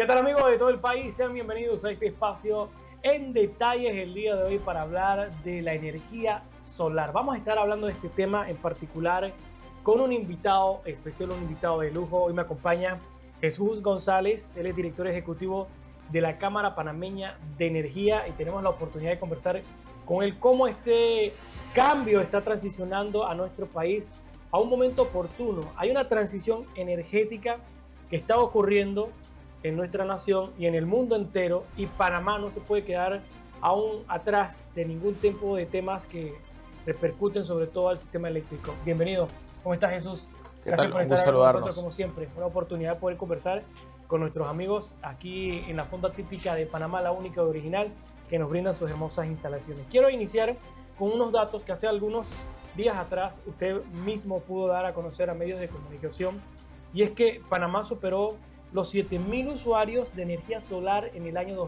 ¿Qué tal amigos de todo el país? Sean bienvenidos a este espacio en detalles el día de hoy para hablar de la energía solar. Vamos a estar hablando de este tema en particular con un invitado especial, un invitado de lujo. Hoy me acompaña Jesús González, él es director ejecutivo de la Cámara Panameña de Energía y tenemos la oportunidad de conversar con él cómo este cambio está transicionando a nuestro país a un momento oportuno. Hay una transición energética que está ocurriendo en nuestra nación y en el mundo entero, y Panamá no se puede quedar aún atrás de ningún tipo de temas que repercuten sobre todo al sistema eléctrico. Bienvenido. ¿Cómo estás, Jesús? Gracias por estar con nosotros como siempre. Una oportunidad de poder conversar con nuestros amigos aquí en la fonda típica de Panamá, la única y original, que nos brindan sus hermosas instalaciones. Quiero iniciar con unos datos que hace algunos días atrás usted mismo pudo dar a conocer a medios de comunicación, y es que Panamá superó los 7,000 usuarios de energía solar en el año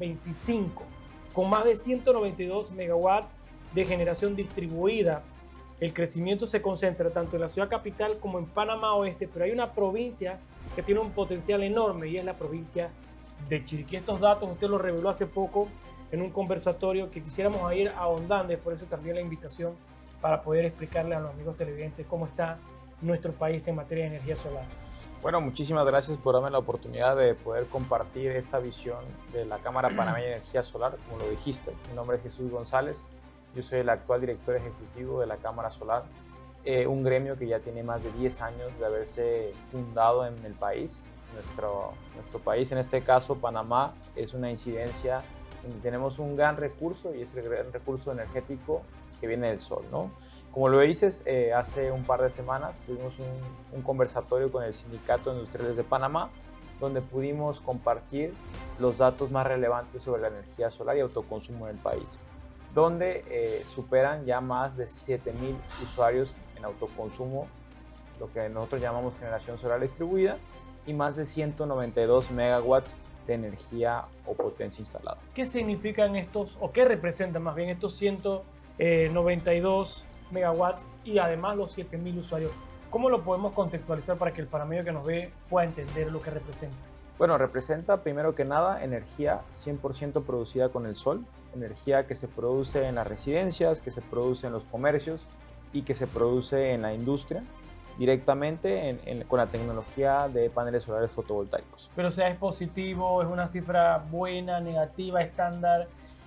2025, con más de 192 megawatts de generación distribuida. El crecimiento se concentra tanto en la ciudad capital como en Panamá Oeste, pero hay una provincia que tiene un potencial enorme y es la provincia de Chiriquí. Estos datos usted los reveló hace poco en un conversatorio que quisiéramos ir ahondando, por eso también la invitación para poder explicarle a los amigos televidentes cómo está nuestro país en materia de energía solar. Bueno, muchísimas gracias por darme la oportunidad de poder compartir esta visión de la Cámara Panameña de Energía Solar. Como lo dijiste, mi nombre es Jesús González, yo soy el actual director ejecutivo de la Cámara Solar, un gremio que ya tiene más de 10 años de haberse fundado en el país. Nuestro país, en este caso Panamá, es una incidencia donde tenemos un gran recurso, y es el gran recurso energético que viene del sol, ¿no? Como lo dices, hace un par de semanas tuvimos un conversatorio con el Sindicato de Industriales de Panamá, donde pudimos compartir los datos más relevantes sobre la energía solar y autoconsumo en el país, donde superan ya más de 7,000 usuarios en autoconsumo, lo que nosotros llamamos generación solar distribuida, y más de 192 megawatts de energía o potencia instalada. ¿Qué significan estos, o qué representan más bien estos 192 megawatts y además los 7,000 usuarios? ¿Cómo lo podemos contextualizar para que el panameño que nos ve pueda entender lo que representa? Bueno, representa primero que nada energía 100% producida con el sol, energía que se produce en las residencias, que se produce en los comercios y que se produce en la industria directamente con la tecnología de paneles solares fotovoltaicos. Pero sea, ¿es positivo? ¿Es una cifra buena, negativa, estándar?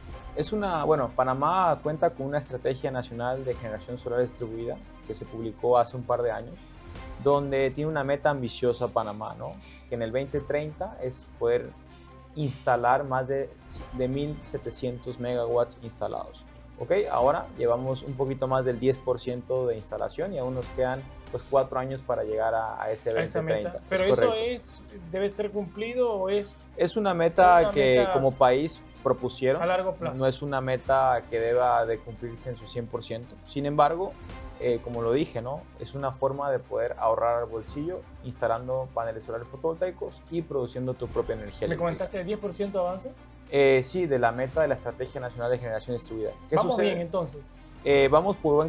Panamá cuenta con una estrategia nacional de generación solar distribuida que se publicó hace un par de años, donde tiene una meta ambiciosa Panamá, ¿no? Que en el 2030 es poder instalar más de 1,700 megawatts instalados. ¿Okay? Ahora llevamos un poquito más del 10% de instalación y aún nos quedan 4 años para llegar a ese 2030. ¿Pero eso debe ser cumplido o es...? Es una meta que como país propusieron. A largo plazo. No es una meta que deba de cumplirse en su 100%. Sin embargo, como lo dije, ¿no? Es una forma de poder ahorrar al bolsillo instalando paneles solares fotovoltaicos y produciendo tu propia energía eléctrica. ¿Me comentaste 10% de avance? Sí, de la meta de la Estrategia Nacional de Generación Distribuida. ¿Vamos bien entonces? Vamos por buen